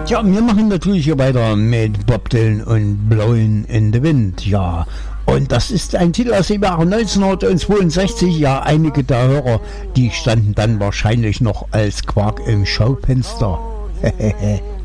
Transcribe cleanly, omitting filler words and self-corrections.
Ja, wir machen natürlich hier weiter mit Bob Dylan und Blowing in the Wind, ja. Und das ist ein Titel aus dem Jahre 1962. Ja, einige der Hörer, die standen dann wahrscheinlich noch als Quark im Schaufenster. Hehehe.